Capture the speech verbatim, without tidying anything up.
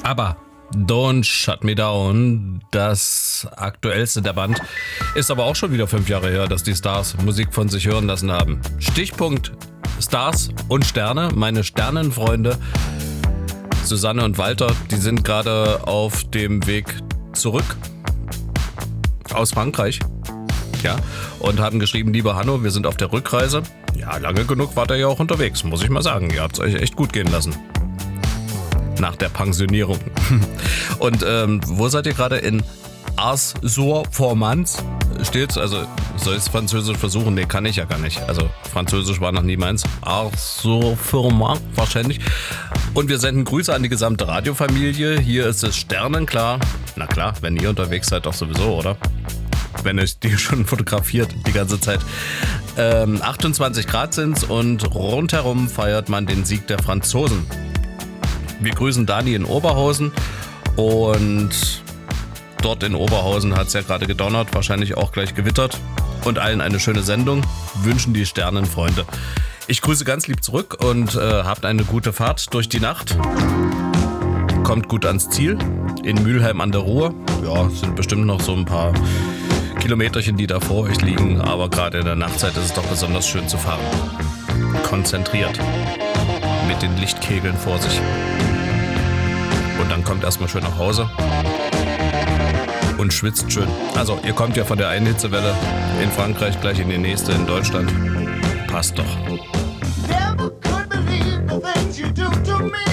Aber Don't Shut Me Down, das aktuellste der Band, ist aber auch schon wieder fünf Jahre her, dass die Stars Musik von sich hören lassen haben. Stichpunkt Stars und Sterne, meine Sternenfreunde Susanne und Walter, die sind gerade auf dem Weg zurück aus Frankreich. Ja, und haben geschrieben, lieber Hanno, wir sind auf der Rückreise. Ja, lange genug wart ihr ja auch unterwegs, muss ich mal sagen. Ihr habt es euch echt gut gehen lassen. Nach der Pensionierung. Und ähm, wo seid ihr gerade? In Ars-sur-Formans steht's? Also soll ich es Französisch versuchen? Nee, kann ich ja gar nicht. Also Französisch war noch nie meins. Ars-sur-Formans wahrscheinlich. Und wir senden Grüße an die gesamte Radiofamilie. Hier ist es sternenklar. Na klar, wenn ihr unterwegs seid, doch sowieso, oder? Wenn euch die schon fotografiert die ganze Zeit. Ähm, achtundzwanzig Grad sind's und rundherum feiert man den Sieg der Franzosen. Wir grüßen Dani in Oberhausen und dort in Oberhausen hat es ja gerade gedonnert, wahrscheinlich auch gleich gewittert. Und allen eine schöne Sendung, wünschen die Sternenfreunde. Ich grüße ganz lieb zurück und äh, habt eine gute Fahrt durch die Nacht. Kommt gut ans Ziel, in Mülheim an der Ruhr. Ja, sind bestimmt noch so ein paar Kilometerchen, die da vor euch liegen, aber gerade in der Nachtzeit ist es doch besonders schön zu fahren. Konzentriert, mit den Lichtkegeln vor sich. Und dann kommt erstmal schön nach Hause und schwitzt schön. Also, ihr kommt ja von der einen Hitzewelle in Frankreich gleich in die nächste in Deutschland. Passt doch. Never could believe the things you do to me.